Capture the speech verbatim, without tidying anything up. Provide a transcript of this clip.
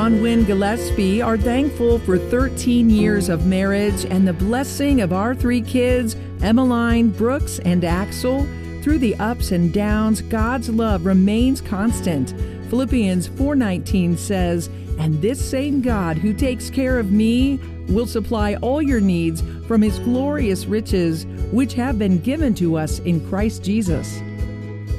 and Wynn Gillespie are thankful for thirteen years of marriage and the blessing of our three kids, Emmeline, Brooks, and Axel. Through the ups and downs, God's love remains constant. Philippians four nineteen says, "And this same God who takes care of me will supply all your needs from his glorious riches, which have been given to us in Christ Jesus."